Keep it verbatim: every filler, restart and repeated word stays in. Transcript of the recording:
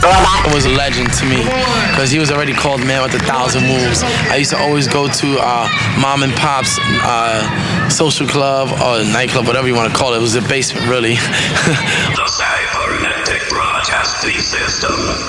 was a legend to me because he was already called man with a thousand moves. I used to always go to uh, mom and pop's uh, social club or nightclub, whatever you want to call it. It was a basement, really. The Cybernetic Broadcasting System.